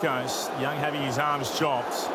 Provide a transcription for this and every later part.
Coast. Young having his arms chopped.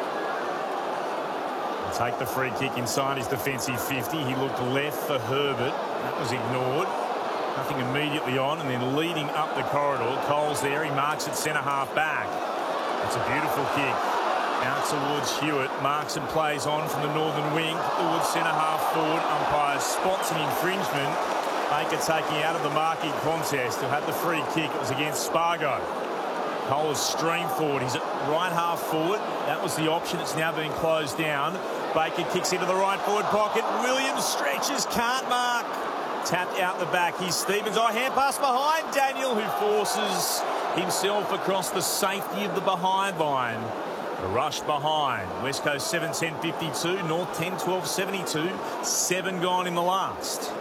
Take the free kick inside his defensive 50. He looked left for Herbert. That was ignored. Nothing immediately on, and then leading up the corridor. Cole's there. He marks at centre-half back. That's a beautiful kick. Out towards Hewitt. Marks and plays on from the northern wing towards centre-half forward. Umpire spots an infringement. Baker taking out of the marking contest. He'll have the free kick. It was against Spargo. Cole has streamed forward. He's at right half forward. That was the option. It's now being closed down. Baker kicks into the right forward pocket. Williams stretches, can't mark. Tapped out the back. Here's Stevens. Oh, hand pass behind Daniel, who forces himself across the safety of the behind line. The rush behind. West Coast 7-10-52. North 10-12-72. 7 gone in the last.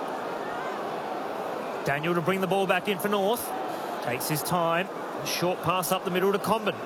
Daniel to bring the ball back in for North. Takes his time. Short pass up the middle to Comben.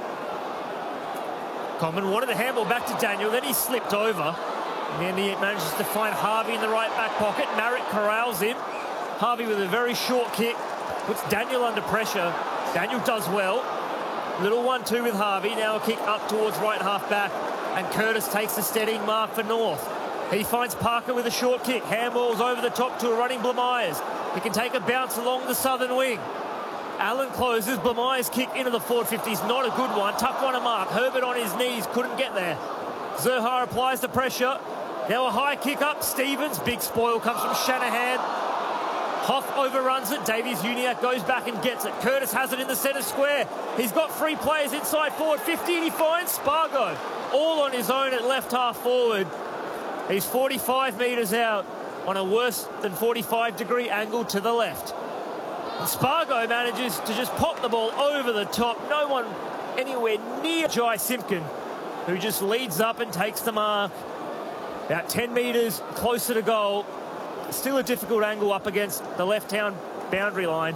Comben wanted to handball back to Daniel, then he slipped over. And then he manages to find Harvey in the right back pocket. Marek corrals him. Harvey with a very short kick. Puts Daniel under pressure. Daniel does well. Little 1-2 with Harvey. Now a kick up towards right half back. And Curtis takes the steadying mark for North. He finds Parker with a short kick. Handballs over the top to a running Blamires. He can take a bounce along the southern wing. Allen closes. Blamires kick into the forward 50s. Not a good one. Tough one to mark. Herbert on his knees. Couldn't get there. Zerha applies the pressure. Now a high kick up. Stevens. Big spoil comes from Shanahan. Hoff overruns it. Davies Uniacke goes back and gets it. Curtis has it in the centre square. He's got 3 players inside forward 50 and he finds Spargo. All on his own at left half forward. He's 45 metres out on a worse than 45-degree angle to the left. And Spargo manages to just pop the ball over the top. No one anywhere near Jai Simpkin, who just leads up and takes the mark. About 10 metres closer to goal. Still a difficult angle up against the left-hand boundary line.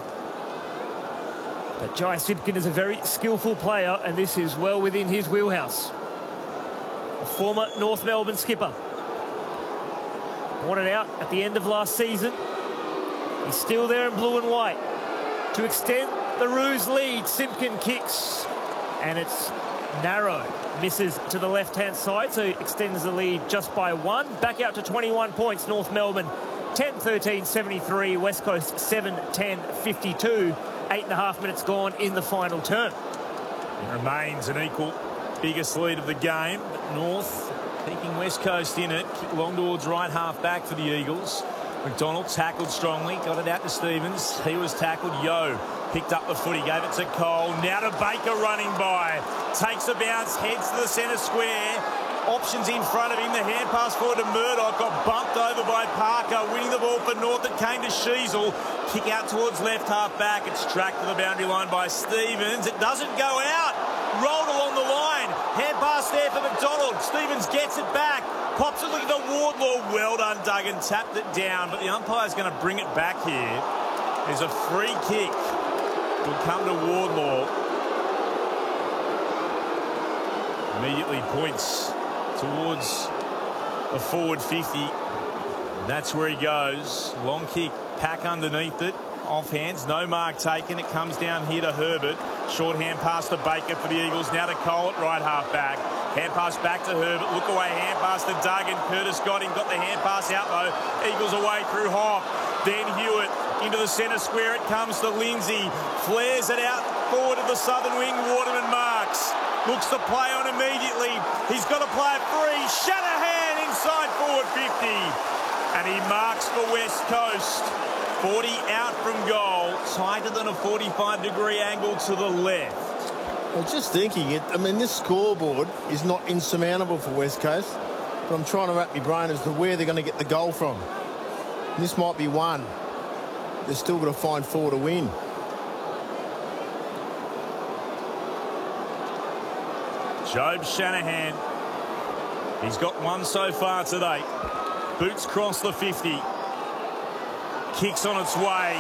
But Jai Simpkin is a very skillful player, and this is well within his wheelhouse. A former North Melbourne skipper. Wanted out at the end of last season. He's still there in blue and white. To extend the Roos lead, Simpkin kicks, and it's narrow. Misses to the left-hand side, so extends the lead just by 1. Back out to 21 points, North Melbourne 10-13-73, West Coast 7-10-52. 8.5 minutes gone in the final term. It remains an equal biggest lead of the game. North keeping West Coast in it. Kick long towards right half back for the Eagles. McDonald tackled strongly, got it out to Stevens. He was tackled. Yo picked up the footy, gave it to Cole. Now to Baker running by. Takes a bounce, heads to the centre square. Options in front of him. The hand pass forward to Murdoch. Got bumped over by Parker. Winning the ball for North. It came to Sheasel. Kick out towards left half back. It's tracked to the boundary line by Stevens. It doesn't go out. Rolled along the line. Hand pass there for McDonald. Stevens gets it back. Pops it looking to Wardlaw. Well done, Duggan. Tapped it down, but the umpire's going to bring it back here. There's a free kick. Will come to Wardlaw. Immediately points towards the forward 50. That's where he goes. Long kick, Pack underneath it. Off hands, no mark taken. It comes down here to Herbert. Short hand pass to Baker for the Eagles. Now to Cole at right half back. Hand pass back to Herbert. Look away, hand pass to Duggan. Curtis got him, got the hand pass out though. Eagles away through Hoff. Then Hewitt into the centre square. It comes to Lindsay. Flares it out forward of the southern wing. Waterman marks. Looks to play on immediately. He's got to play it free. Shanahan inside forward 50. And he marks for West Coast. 40 out from goal. Tighter than a 45-degree angle to the left. I was just thinking, I mean, this scoreboard is not insurmountable for West Coast, but I'm trying to wrap my brain as to where they're going to get the goal from. This might be one. They're still going to find 4 to win. Jobe Shanahan. He's got 1 so far today. Boots cross the 50. Kicks on its way.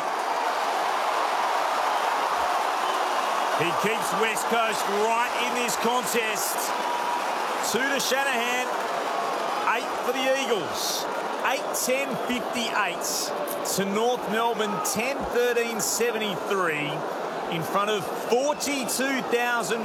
He keeps West Coast right in this contest. 2 to Shanahan. 8 for the Eagles. 8-10-58 to North Melbourne 10-13-73 in front of 42,000